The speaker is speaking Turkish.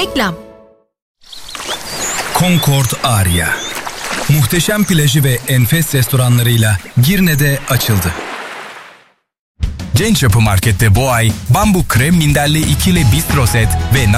Reklam. Concord Aria. Muhteşem plajı ve enfes restoranlarıyla Girne'de açıldı. Genç Yapı Market'te bu ay bambu krem minderli ikili bistro set ve